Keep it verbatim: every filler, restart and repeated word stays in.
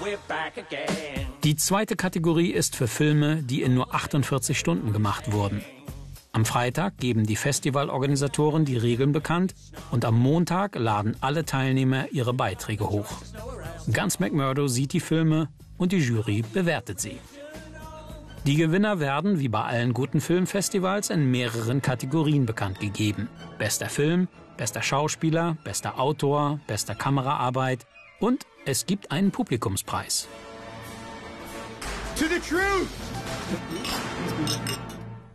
Die zweite Kategorie ist für Filme, die in nur achtundvierzig Stunden gemacht wurden. Am Freitag geben die Festivalorganisatoren die Regeln bekannt und am Montag laden alle Teilnehmer ihre Beiträge hoch. Guns McMurdo sieht die Filme und die Jury bewertet sie. Die Gewinner werden, wie bei allen guten Filmfestivals, in mehreren Kategorien bekannt gegeben. Bester Film, bester Schauspieler, bester Autor, bester Kameraarbeit und es gibt einen Publikumspreis. To the truth!